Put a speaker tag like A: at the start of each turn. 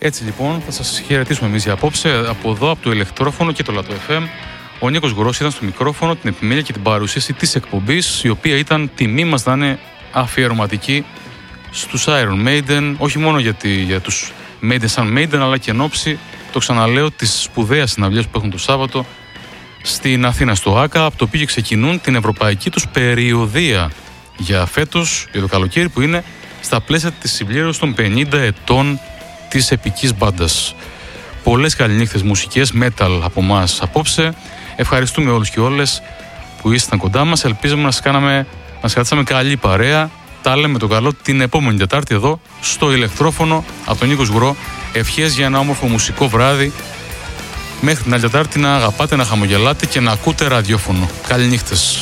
A: Έτσι λοιπόν θα σας χαιρετήσουμε εμείς για απόψε από εδώ, από το ηλεκτρόφωνο και το Λατό FM. Ο Νίκος Γουρός ήταν στο μικρόφωνο, την επιμέλεια και την παρουσίαση της εκπομπής, η οποία ήταν τιμή μας να είναι αφιερωματική στους Iron Maiden, όχι μόνο για τους Maiden σαν Maiden, αλλά και εν ώψη, το ξαναλέω, της σπουδαίας συναυλίας που έχουν το Σάββατο στην Αθήνα, στο ΆΚΑ, από το οποίο ξεκινούν την ευρωπαϊκή τους περιοδεία για φέτος, για το καλοκαίρι, που είναι στα πλαίσια της συμπλήρωσης των 50 ετών της επικής μπάντας. Πολλές καληνύχτες μουσικές, metal από εμάς απόψε. Ευχαριστούμε όλους και όλες που ήσασταν κοντά μας. Ελπίζουμε να σας κρατήσαμε καλή παρέα. Τα λέμε το καλό την επόμενη Τετάρτη εδώ στο ηλεκτρόφωνο από τον Νίκο Γουρό. Ευχές για ένα όμορφο μουσικό βράδυ. Μέχρι την άλλη Τετάρτη να αγαπάτε, να χαμογελάτε και να ακούτε ραδιόφωνο. Καληνύχτες.